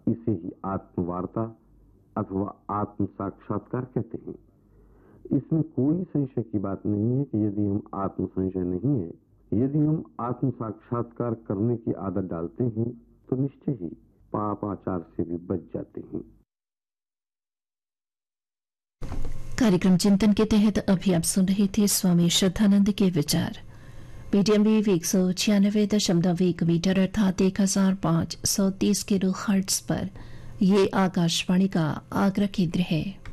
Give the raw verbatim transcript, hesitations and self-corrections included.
इसे ही आत्मवार्ता अथवा आत्म साक्षात्कार कहते हैं। इसमें कोई संशय की बात नहीं है कि यदि हम आत्म संशय नहीं है, यदि हम आत्म साक्षात्कार करने की आदत डालते हैं तो निश्चय ही पाप आचार से भी बच जाते हैं। कार्यक्रम चिंतन के तहत अभी आप सुन रहे थे स्वामी श्रद्धानंद के विचार। मीडियम वेव एक सौ छियानवे दशमलव एक मीटर अर्थात एक हजार पांच सौ तीस किलो हर्ट्ज पर। ये आकाशवाणी का आगरा केंद्र है।